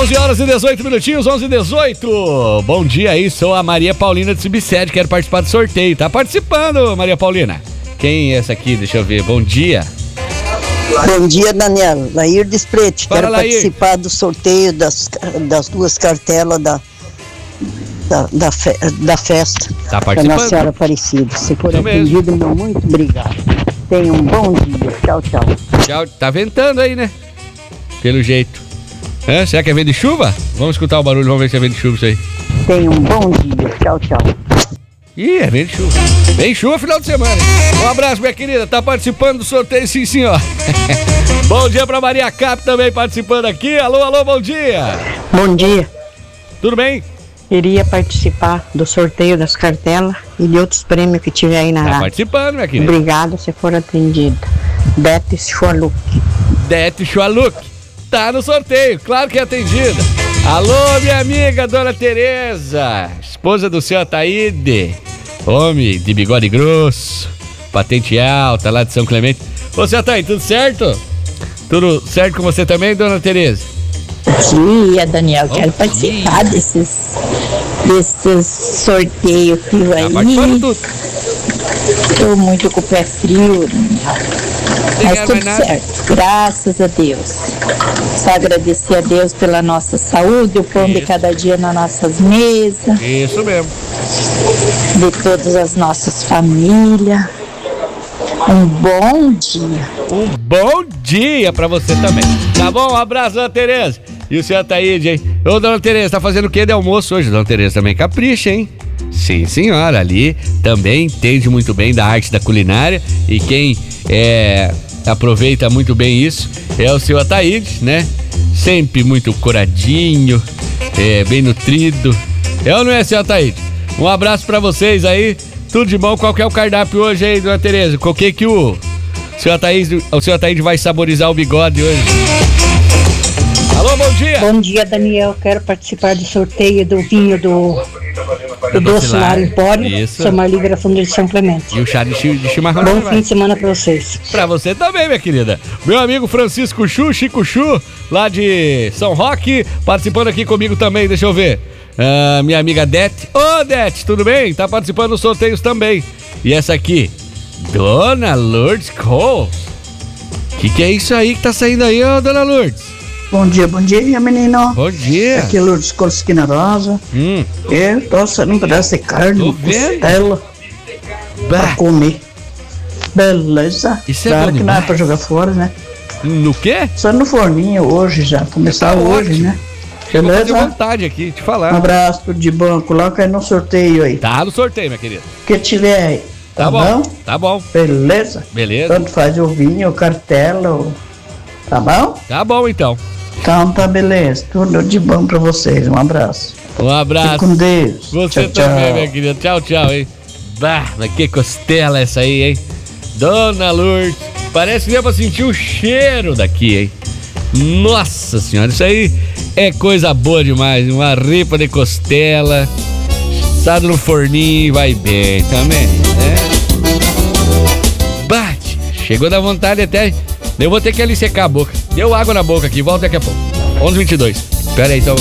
11 horas e 18 minutinhos, 11 e 18. Bom dia aí, sou a Maria Paulina de Subsede, quero participar do sorteio. Tá participando, Maria Paulina? Quem é essa aqui? Deixa eu ver. Bom dia. Bom dia, Daniel. Lair Desprete. Fala, Quero Lair. participar do sorteio das duas cartelas da festa Tá da participando? Nossa Senhora Aparecida. Se for Isso mesmo. atendido, meu muito obrigado. Tenha um bom dia. Tchau, tchau. Tchau. Tá ventando aí, né? Pelo jeito. Será que é vento de chuva? Vamos escutar o barulho, vamos ver se é vento de chuva isso aí. Tenha um bom dia. Tchau, tchau. Ih, é vento de chuva. Vem chuva final de semana. Um abraço, minha querida. Tá participando do sorteio, sim, senhor. Bom dia pra Maria Cap também participando aqui. Alô, alô, bom dia. Bom dia. Tudo bem? Iria participar do sorteio das cartelas e de outros prêmios que tiver aí na Tá rádio. participando, minha querida. Obrigado se for atendido. Bete Schwaluk. Dete Schwaluk. Tá no sorteio, claro que é atendida. Alô, minha amiga, dona Tereza, esposa do seu Ataíde, homem de bigode grosso, patente alta lá de São Clemente. Ô, seu Ataíde, tudo certo? Tudo certo com você também, dona Tereza? Bom dia, Daniel. Quero Bom participar desses sorteios frio Tá participando aí. tudo. Tô muito com o pé frio, Daniel. Mas tudo certo, graças a Deus. Só agradecer a Deus pela nossa saúde, o pão de Isso. cada dia nas nossas mesas, Isso mesmo. de todas as nossas famílias. Um bom dia. Um bom dia pra você também. Tá bom? Um abraço, dona Tereza. E o seu Ataíde, hein? Ô, dona Tereza, tá fazendo o que de almoço hoje? Dona Tereza também capricha, hein? Sim, senhora, ali também entende muito bem da arte da culinária e quem aproveita muito bem isso é o seu Ataíde, né? Sempre muito coradinho, bem nutrido. É ou não é, seu Ataíde? Um abraço pra vocês aí, tudo de bom. Qual que é o cardápio hoje aí, dona Tereza? Com o que o seu Ataíde vai saborizar o bigode hoje? Alô, bom dia! Bom dia, Daniel. Quero participar do sorteio do vinho do Doce Lar Empório. Isso. Sou Marli Grafunda de São Clemente. E o chá de chimarrão Bom também fim vai. de semana pra vocês. Pra você também, minha querida. Meu amigo Francisco Chu, Chico Chu, lá de São Roque, participando aqui comigo também, deixa eu ver. Minha amiga Dete. Ô, Dete, tudo bem? Tá participando dos sorteios também. E essa aqui, Dona Lourdes Coles. Que é isso aí que tá saindo aí, ô, Dona Lourdes? Bom dia, menino. Bom dia. Aqui é Lourdes Colesquina Rosa. Eu tô assando um pedaço de carne, Tô costela, pra comer. Beleza? Isso é claro bom que não é demais. pra jogar fora, né? No quê? Só no forninho hoje já, começar Tá hoje, ótimo. né? Eu vou fazer Beleza? vontade aqui, te Um falar. abraço, tudo de bom. Coloca aí no sorteio aí. Tá no sorteio, minha querida. Que tiver aí. Tá bom. Tá bom. Beleza? Beleza. Tanto faz o vinho, o cartela, tá bom? Tá bom, então. Então tá beleza. Tudo de bom pra vocês. Um abraço. Um abraço. Fique com Deus. Você Tchau, também, tchau. minha querida. Tchau, tchau, hein? Bah, mas que costela essa aí, hein? Dona Lourdes. Parece que deu pra sentir o cheiro daqui, hein? Nossa senhora, isso aí é coisa boa demais. Uma ripa de costela, assado no forninho, vai bem também, né? Bate, chegou da vontade até. Eu vou ter que ali secar a boca. Deu água na boca aqui, volta daqui a pouco. 11h22. Pera aí, então.